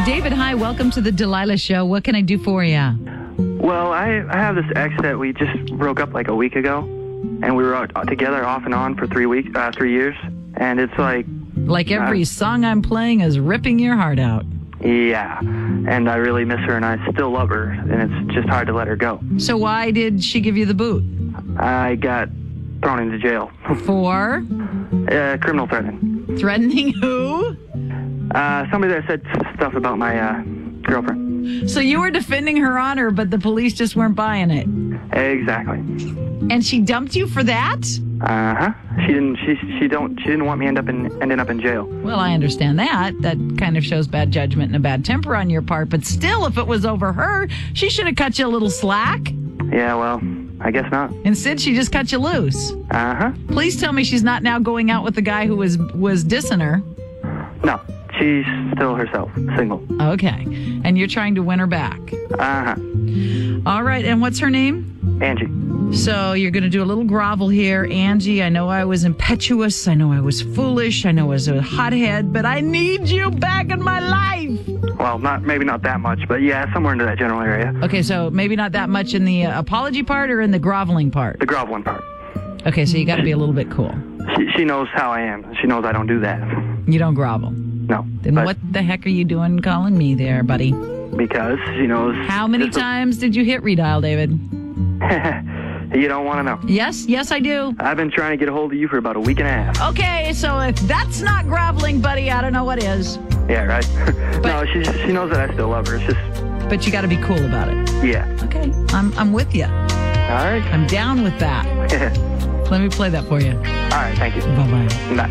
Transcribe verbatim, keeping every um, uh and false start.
David, hi. Welcome to the Delilah Show. What can I do for you? Well, I, I have this ex that we just broke up like a week ago, and we were out together off and on for three weeks, uh, three years, and it's like... Like every uh, song I'm playing is ripping your heart out. Yeah, and I really miss her, and I still love her, and it's just hard to let her go. So why did she give you the boot? I got thrown into jail. For? uh, criminal threatening. Threatening who? Uh, somebody that said stuff about my uh, girlfriend. So you were defending her honor, but the police just weren't buying it. Exactly. And she dumped you for that? Uh huh. She didn't. She she don't. She didn't want me end up in ending up in jail. Well, I understand that. That kind of shows bad judgment and a bad temper on your part. But still, if it was over her, she should have cut you a little slack. Yeah. Well, I guess not. Instead, she just cut you loose. Uh huh. Please tell me she's not now going out with the guy who was was dissing her. No. She's still herself, single. Okay. And you're trying to win her back. Uh-huh. All right. And what's her name? Angie. So you're going to do a little grovel here. Angie, I know I was impetuous. I know I was foolish. I know I was a hothead. But I need you back in my life. Well, not maybe not that much. But yeah, somewhere into that general area. Okay. So maybe not that much in the uh, apology part or in the groveling part? The groveling part. Okay. So you got to be a little bit cool. She, she knows how I am. She knows I don't do that. You don't grovel? No. Then what the heck are you doing calling me there, buddy? Because she knows... How many times a... did you hit redial, David? You don't want to know. Yes, yes, I do. I've been trying to get a hold of you for about a week and a half. Okay, so if that's not groveling, buddy, I don't know what is. Yeah, right? But, no, she she knows that I still love her. It's just... But you got to be cool about it. Yeah. Okay, I'm, I'm with you. All right. I'm down with that. Let me play that for you. All right, thank you. Bye-bye. Bye.